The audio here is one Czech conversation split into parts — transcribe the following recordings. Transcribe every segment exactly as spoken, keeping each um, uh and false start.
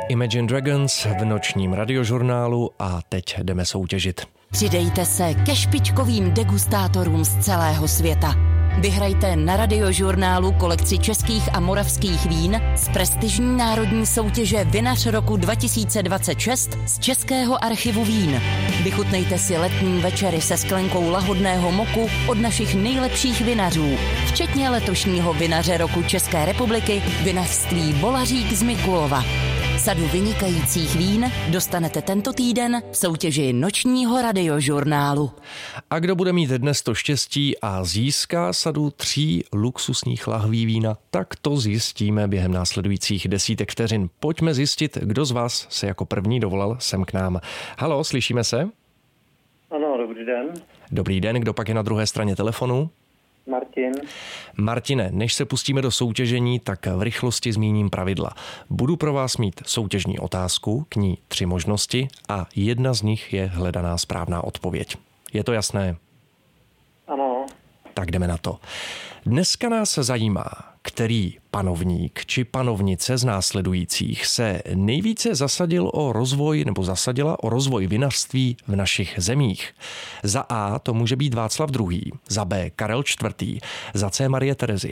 Imagine Dragons v nočním radiožurnálu a teď jdeme soutěžit. Přidejte se ke špičkovým degustátorům z celého světa. Vyhrajte na radiožurnálu kolekci českých a moravských vín z prestižní národní soutěže Vinař roku dva tisíce dvacet šest z Českého archivu vín. Vychutnejte si letní večery se sklenkou lahodného moku od našich nejlepších vinařů, včetně letošního vinaře roku České republiky, vinařství Volařík z Mikulova. Sadu vynikajících vín dostanete tento týden v soutěži nočního radiožurnálu. A kdo bude mít dnes to štěstí a získá sadu tří luxusních lahví vína, tak to zjistíme během následujících desítek vteřin. Pojďme zjistit, kdo z vás se jako první dovolal sem k nám. Haló, slyšíme se? Ano, dobrý den. Dobrý den, kdo pak je na druhé straně telefonu? Martin. Martine, než se pustíme do soutěžení, tak v rychlosti zmíním pravidla. Budu pro vás mít soutěžní otázku, k ní tři možnosti a jedna z nich je hledaná správná odpověď. Je to jasné? Ano. Tak jdeme na to. Dneska nás zajímá, který panovník či panovnice z následujících se nejvíce zasadil o rozvoj nebo zasadila o rozvoj vinařství v našich zemích. Za A to může být Václav druhý., za B Karel čtvrtý., za C Marie Terezie.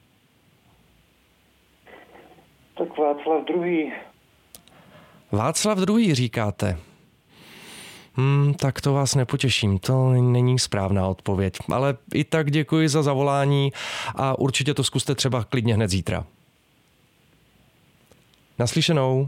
Tak Václav druhý. Václav druhý. říkáte. Hmm, tak to vás nepotěším, to není správná odpověď, ale i tak děkuji za zavolání a určitě to zkuste třeba klidně hned zítra. Naslyšenou.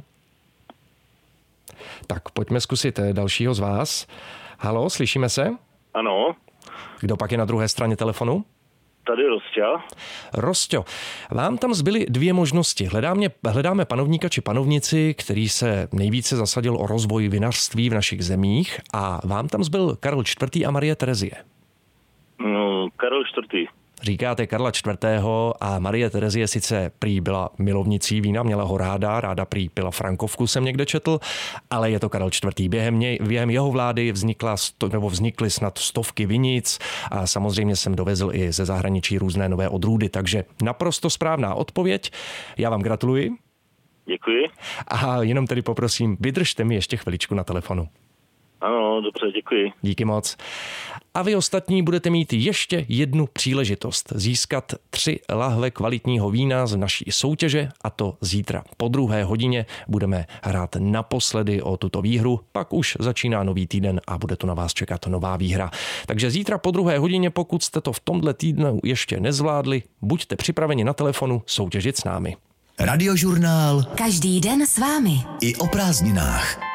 Tak pojďme zkusit dalšího z vás. Haló, slyšíme se? Ano. Kdo pak je na druhé straně telefonu? Tady Rosťa. Rosťo, vám tam zbyly dvě možnosti. Hledáme, hledáme panovníka či panovnici, který se nejvíce zasadil o rozvoj vinařství v našich zemích a vám tam zbyl Karel čtvrtý. a Marie Terezie. No, Karel čtvrtý. Říkáte Karla čtvrtého. a Marie Terezie sice prý byla milovnicí vína, měla ho ráda, ráda prý pila frankovku, jsem někde četl, ale je to Karel čtvrtý. Během, něj, během jeho vlády vznikla sto, nebo vznikly snad stovky vinic a samozřejmě jsem dovezl i ze zahraničí různé nové odrůdy, takže naprosto správná odpověď. Já vám gratuluji. Děkuji. A jenom tedy poprosím, vydržte mi ještě chviličku na telefonu. Ano, dobře, děkuji. Díky moc. A vy ostatní budete mít ještě jednu příležitost získat tři lahve kvalitního vína z naší soutěže a to zítra po druhé hodině budeme hrát naposledy o tuto výhru, pak už začíná nový týden a bude tu na vás čekat nová výhra. Takže zítra po druhé hodině, pokud jste to v tomhle týdnu ještě nezvládli, buďte připraveni na telefonu soutěžit s námi. Radiožurnál. Každý den s vámi. I o prázdninách.